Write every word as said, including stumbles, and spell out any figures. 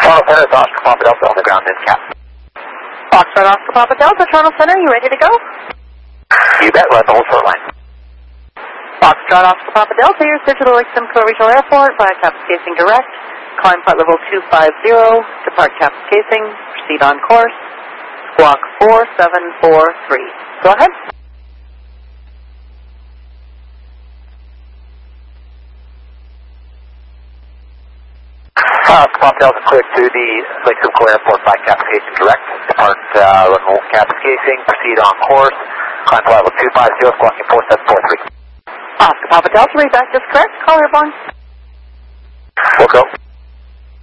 Toronto Center, Oscar Papa Delta on the ground in cap. Foxtrot Oscar Papa Delta, Toronto Center, you ready to go? You bet, we're at the whole short line. Foxtrot Oscar Papa Delta, your Digital Lake Simcoe Regional Airport, via Cap Casing Direct. Climb flight level two five zero, depart Cap Casing, proceed on course. Squawk four seven four three. Go ahead. Uh, Papa Delta cleared to the Lake Simcoe Airport by Cap Casing Direct. Depart uh, run Cap Casing, proceed on course. Climb flight level two five zero, squawking four seven four three. Oscar Papa Delta, read back is correct. Call airborne. We'll go.